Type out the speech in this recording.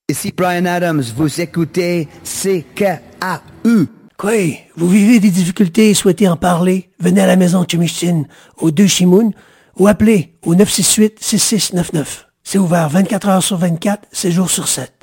Ici Brian Adams, vous écoutez CKAU. Quoi? Vous vivez des difficultés et souhaitez en parler? Venez à la maison Chimichine, au 2 Chimoun, ou appelez au 968-6699. C'est ouvert 24 heures sur 24, 7 jours sur 7.